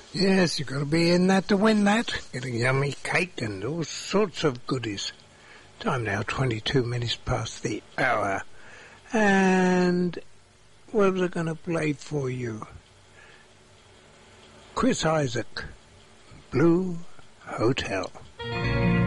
Yes, you've got to be in that to win that. Get a yummy cake and all sorts of goodies. Time now, 22 minutes past the hour. And what was I going to play for you? Chris Isaak, Blue Hotel.